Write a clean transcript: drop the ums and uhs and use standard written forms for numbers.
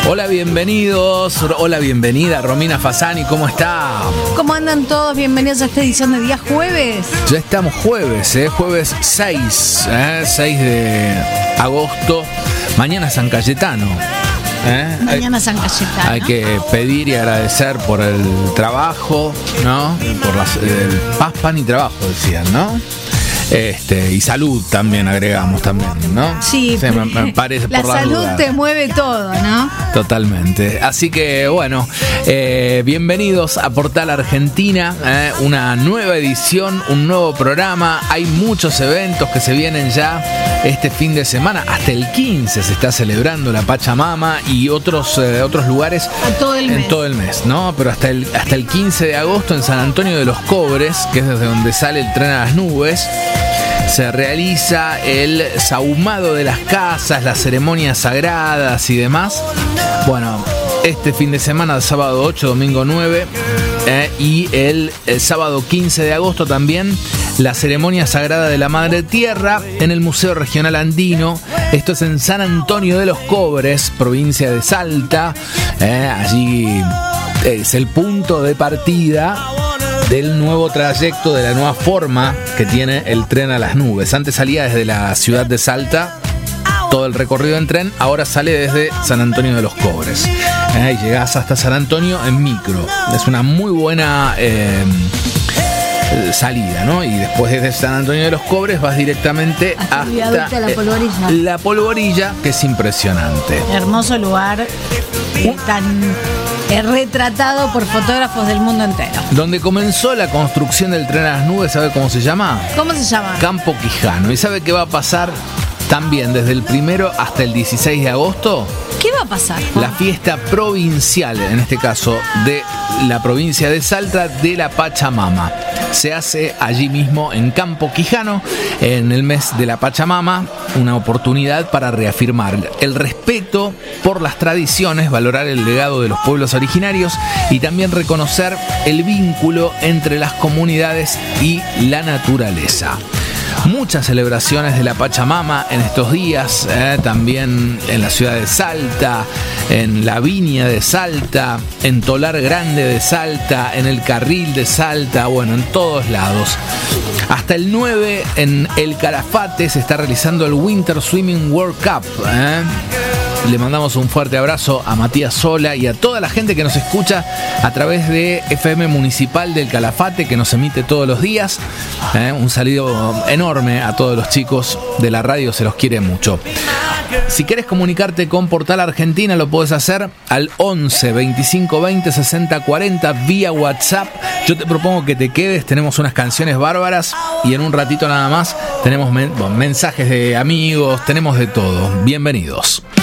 Hola, bienvenidos. Hola, bienvenida Romina Fasani, ¿cómo está? ¿Cómo andan todos? Bienvenidos a esta edición de día jueves. Ya estamos jueves, jueves 6 de agosto. Mañana San Cayetano. Mañana San Cayetano. Hay que pedir y agradecer por el trabajo, ¿no? Por el paz, pan y trabajo, decían, ¿no? Y salud también agregamos también, ¿no? Sí, me parece la por la salud duda. te mueve todo, ¿no? Totalmente. Así que bueno, bienvenidos a Portal Argentina, una nueva edición, un nuevo programa. Hay muchos eventos que se vienen ya este fin de semana. Hasta el 15 se está celebrando la Pachamama y otros lugares en todo el mes, ¿no? Pero hasta el 15 de agosto en San Antonio de los Cobres, que es desde donde sale el tren a las nubes, se realiza el sahumado de las casas, las ceremonias sagradas y demás. Bueno, este fin de semana, sábado 8, domingo 9 y el sábado 15 de agosto también, la ceremonia sagrada de la Madre Tierra en el Museo Regional Andino. Esto es en San Antonio de los Cobres, provincia de Salta. Allí es el punto de partida del nuevo trayecto, de la nueva forma que tiene el tren a las nubes. Antes salía desde la ciudad de Salta, todo el recorrido en tren, ahora sale desde San Antonio de los Cobres. Y llegás hasta San Antonio en micro. Es una muy buena salida, ¿no? Y después desde San Antonio de los Cobres vas directamente hasta la Polvorilla. La Polvorilla, que es impresionante. Hermoso lugar, tan retratado por fotógrafos del mundo entero. Donde comenzó la construcción del tren a las nubes, ¿sabe cómo se llama? ¿Cómo se llama? Campo Quijano. ¿Y sabe qué va a pasar también desde el 1 hasta el 16 de agosto? ¿Qué va a pasar, Juan? La fiesta provincial, en este caso de la provincia de Salta, de la Pachamama. Se hace allí mismo en Campo Quijano, en el mes de la Pachamama, una oportunidad para reafirmar el respeto por las tradiciones, valorar el legado de los pueblos originarios y también reconocer el vínculo entre las comunidades y la naturaleza. Muchas celebraciones de la Pachamama en estos días, también en la ciudad de Salta, en la Viña de Salta, en Tolar Grande de Salta, en el Carril de Salta, bueno, en todos lados. Hasta el 9 en el Calafate se está realizando el Winter Swimming World Cup. Le mandamos un fuerte abrazo a Matías Sola y a toda la gente que nos escucha a través de FM Municipal del Calafate, que nos emite todos los días. Un saludo enorme a todos los chicos de la radio, se los quiere mucho. Si quieres comunicarte con Portal Argentina, lo puedes hacer al 11 25 20 60 40 vía WhatsApp. Yo te propongo que te quedes, tenemos unas canciones bárbaras y en un ratito nada más tenemos mensajes de amigos, tenemos de todo. Bienvenidos.